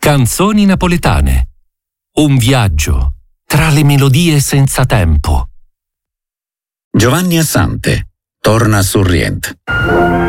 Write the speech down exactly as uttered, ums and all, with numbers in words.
Canzoni napoletane. Un viaggio tra le melodie senza tempo. Giovanni Assante, Torna Sorrient.